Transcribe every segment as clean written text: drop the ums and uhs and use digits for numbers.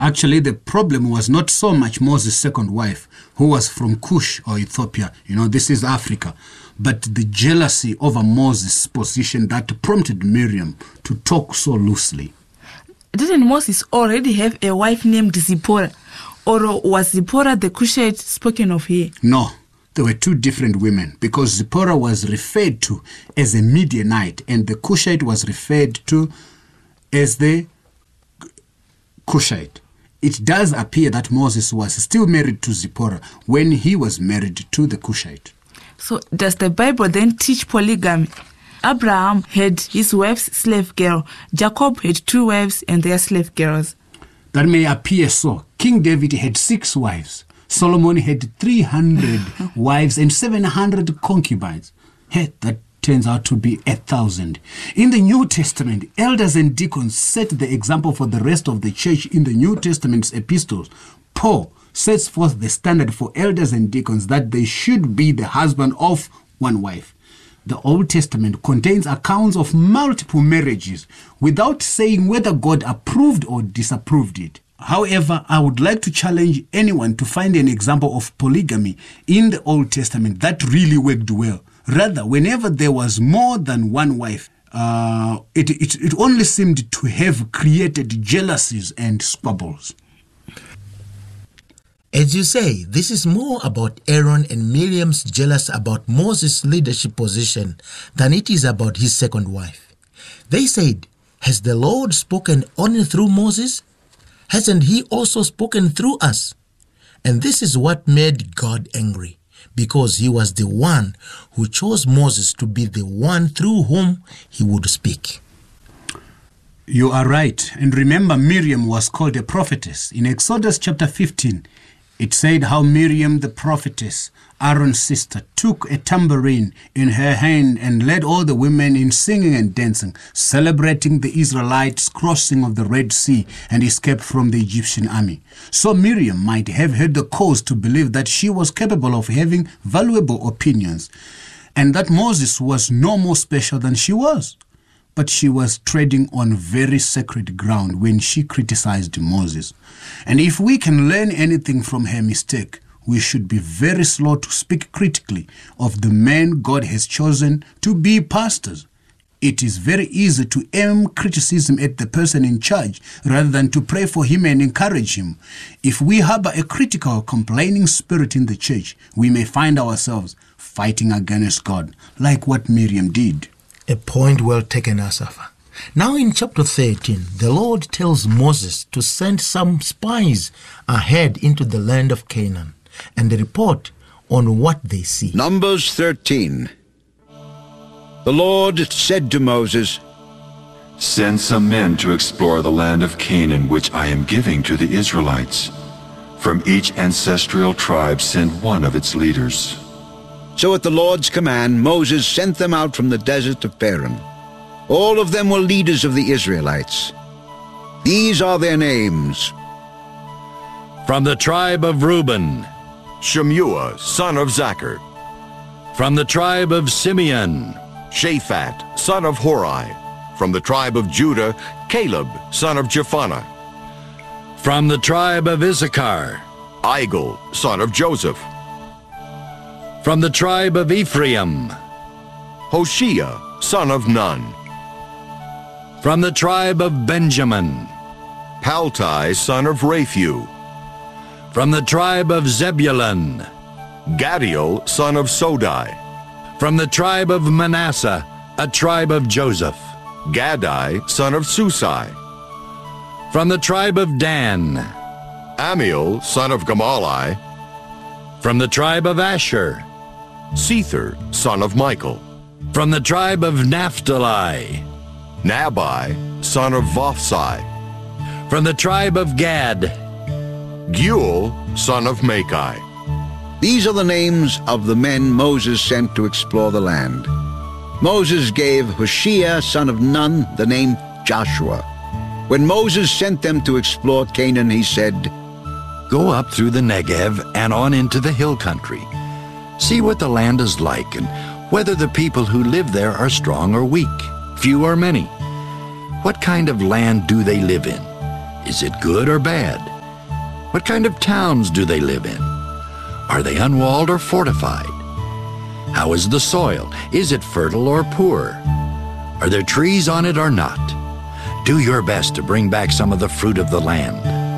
Actually, the problem was not so much Moses' second wife, who was from Cush or Ethiopia. This is Africa. But the jealousy over Moses' position that prompted Miriam to talk so loosely. Didn't Moses already have a wife named Zipporah? Or was Zipporah the Cushite spoken of here? No, there were two different women, because Zipporah was referred to as a Midianite and the Cushite was referred to as the Cushite. It does appear that Moses was still married to Zipporah when he was married to the Cushite. So does the Bible then teach polygamy? Abraham had his wife's slave girl. Jacob had 2 wives and their slave girls. That may appear so. King David had 6 wives. Solomon had 300 wives and 700 concubines. Hey, that turns out to be 1,000. In the New Testament, elders and deacons set the example for the rest of the church. In the New Testament's epistles, Paul sets forth the standard for elders and deacons that they should be the husband of one wife. The Old Testament contains accounts of multiple marriages without saying whether God approved or disapproved it. However, I would like to challenge anyone to find an example of polygamy in the Old Testament that really worked well. Rather, whenever there was more than one wife, it only seemed to have created jealousies and squabbles. As you say, this is more about Aaron and Miriam's jealous about Moses' leadership position than it is about his second wife. They said, "Has the Lord spoken only through Moses? Hasn't he also spoken through us?" And this is what made God angry, because he was the one who chose Moses to be the one through whom he would speak. You are right. And remember, Miriam was called a prophetess. In Exodus chapter 15, it said how Miriam the prophetess, Aaron's sister, took a tambourine in her hand and led all the women in singing and dancing, celebrating the Israelites' crossing of the Red Sea and escape from the Egyptian army. So Miriam might have had the cause to believe that she was capable of having valuable opinions and that Moses was no more special than she was. But she was treading on very sacred ground when she criticized Moses. And if we can learn anything from her mistake, we should be very slow to speak critically of the men God has chosen to be pastors. It is very easy to aim criticism at the person in charge rather than to pray for him and encourage him. If we harbor a critical, complaining spirit in the church, we may find ourselves fighting against God, like what Miriam did. A point well taken, Asafa. Now in chapter 13, the Lord tells Moses to send some spies ahead into the land of Canaan and report on what they see. Numbers 13. The Lord said to Moses, "Send some men to explore the land of Canaan, which I am giving to the Israelites. From each ancestral tribe send one of its leaders." So at the Lord's command, Moses sent them out from the desert of Paran. All of them were leaders of the Israelites. These are their names. From the tribe of Reuben, Shemuah, son of Zachar. from the tribe of Simeon, Shaphat, son of Hori. From the tribe of Judah, Caleb, son of Jephunneh. from the tribe of Issachar, Igal, son of Joseph. from the tribe of Ephraim, Hoshea, son of Nun. from the tribe of Benjamin, Paltai, son of Raphu. from the tribe of Zebulun, Gadiel, son of Sodai. from the tribe of Manasseh, a tribe of Joseph, Gadai, son of Susai. from the tribe of Dan, Amiel, son of Gamalai. from the tribe of Asher, Sether, son of Michael. from the tribe of Naphtali, Nabai, son of Vophsi. from the tribe of Gad, Geuel, son of Machi. These are the names of the men Moses sent to explore the land. Moses gave Hoshea, son of Nun, the name Joshua. When Moses sent them to explore Canaan, he said, "Go up through the Negev and on into the hill country. See what the land is like and whether the people who live there are strong or weak, few or many. What kind of land do they live in? Is it good or bad? What kind of towns do they live in? Are they unwalled or fortified? How is the soil? Is it fertile or poor? Are there trees on it or not? Do your best to bring back some of the fruit of the land.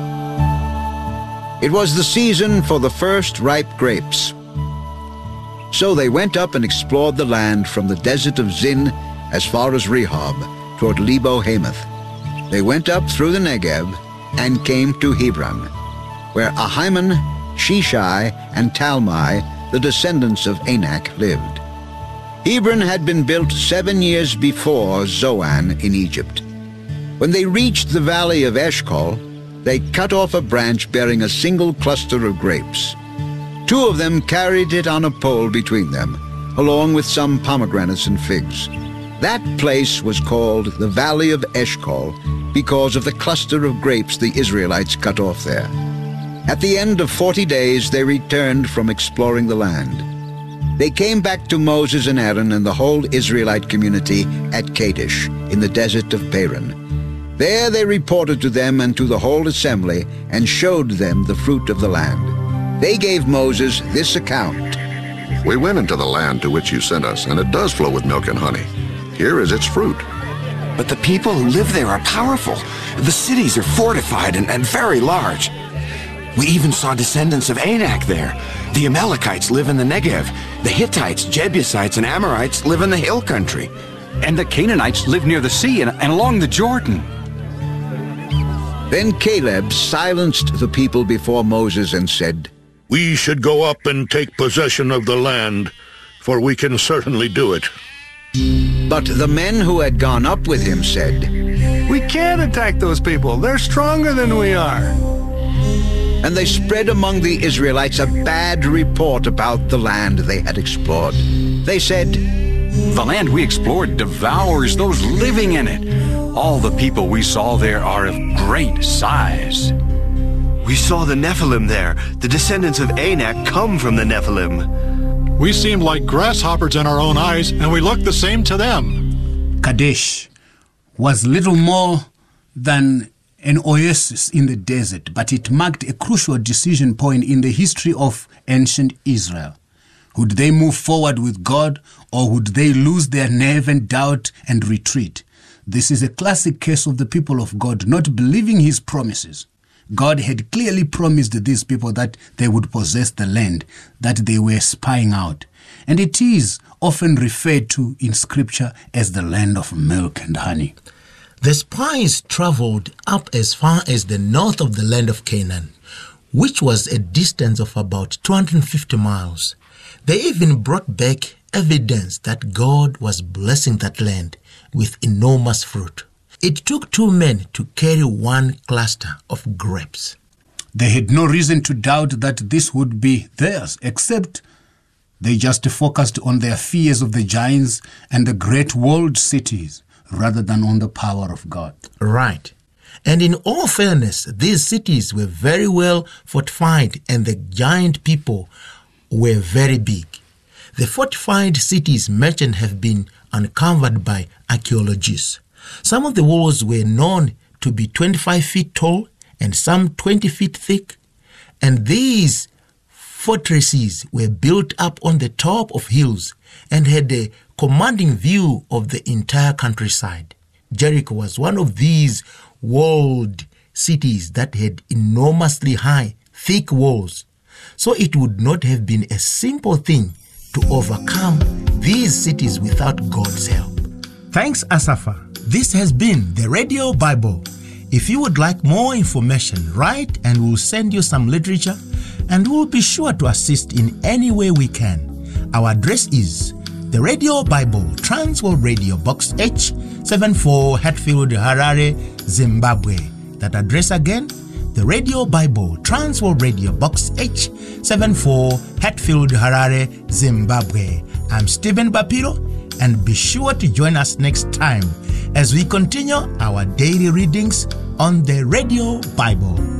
It was the season for the first ripe grapes. So they went up and explored the land from the desert of Zin as far as Rehob, toward Lebo Hamath. They went up through the Negev and came to Hebron, where Ahiman, Sheshai, and Talmai, the descendants of Anak, lived. Hebron had been built 7 years before Zoan in Egypt. When they reached the valley of Eshcol, they cut off a branch bearing a single cluster of grapes. 2 of them carried it on a pole between them, along with some pomegranates and figs. That place was called the Valley of Eshcol because of the cluster of grapes the Israelites cut off there. At the end of 40 days, they returned from exploring the land. They came back to Moses and Aaron and the whole Israelite community at Kadesh in the desert of Paran. There they reported to them and to the whole assembly and showed them the fruit of the land. They gave Moses this account. We went into the land to which you sent us, and it does flow with milk and honey. Here is its fruit. But the people who live there are powerful. The cities are fortified and very large. We even saw descendants of Anak there. The Amalekites live in the Negev. The Hittites, Jebusites, and Amorites live in the hill country. And the Canaanites live near the sea and along the Jordan. Then Caleb silenced the people before Moses and said, We should go up and take possession of the land, for we can certainly do it. But the men who had gone up with him said, We can't attack those people. They're stronger than we are. And they spread among the Israelites a bad report about the land they had explored. They said, The land we explored devours those living in it. All the people we saw there are of great size. We saw the Nephilim there. The descendants of Anak come from the Nephilim. We seemed like grasshoppers in our own eyes, and we looked the same to them. Kadesh was little more than an oasis in the desert, but it marked a crucial decision point in the history of ancient Israel. Would they move forward with God, or would they lose their nerve and doubt and retreat? This is a classic case of the people of God not believing his promises. God had clearly promised these people that they would possess the land that they were spying out. And it is often referred to in Scripture as the land of milk and honey. The spies traveled up as far as the north of the land of Canaan, which was a distance of about 250 miles. They even brought back evidence that God was blessing that land with enormous fruit. It took 2 men to carry 1 cluster of grapes. They had no reason to doubt that this would be theirs, except they just focused on their fears of the giants and the great walled cities, rather than on the power of God. Right. And in all fairness, these cities were very well fortified and the giant people were very big. The fortified cities mentioned have been uncovered by archaeologists. Some of the walls were known to be 25 feet tall and some 20 feet thick. And these fortresses were built up on the top of hills and had a commanding view of the entire countryside. Jericho was one of these walled cities that had enormously high, thick walls. So it would not have been a simple thing to overcome these cities without God's help. Thanks, Asafa. This has been the Radio Bible. If you would like more information, write and we'll send you some literature, and we'll be sure to assist in any way we can. Our address is the Radio Bible, Transworld Radio, Box H, 74 Hatfield, Harare, Zimbabwe. That address again, the Radio Bible, Transworld Radio, Box H, 74 Hatfield, Harare, Zimbabwe. I'm Stephen Bapiro, and be sure to join us next time as we continue our daily readings on the Radio Bible.